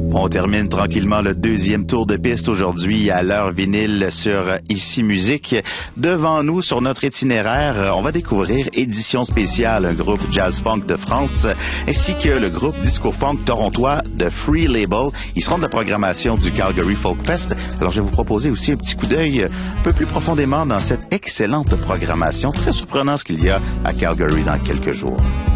On termine tranquillement le deuxième tour de piste aujourd'hui à l'heure vinyle sur Ici Musique. Devant nous, sur notre itinéraire, on va découvrir Édition spéciale, un groupe jazz-funk de France, ainsi que le groupe disco-funk torontois de Free Label. Ils seront de la programmation du Calgary Folk Fest. Alors, je vais vous proposer aussi un petit coup d'œil un peu plus profondément dans cette excellente programmation. Très surprenant ce qu'il y a à Calgary dans quelques jours.